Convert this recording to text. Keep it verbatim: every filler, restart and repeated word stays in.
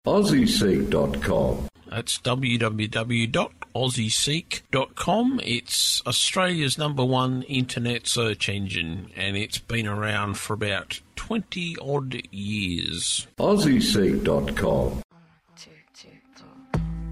Aussie Seek dot com. That's w w w dot aussie seek dot com. It's Australia's number one internet search engine, and it's been around for about twenty odd years. Aussie Seek dot com. One, two, two, four.